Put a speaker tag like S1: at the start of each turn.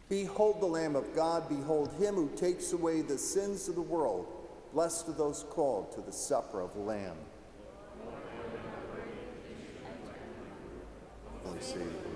S1: Behold the Lamb of God, behold him who takes away the sins of the world. Blessed are those called to the supper of the Lamb. Holy Savior.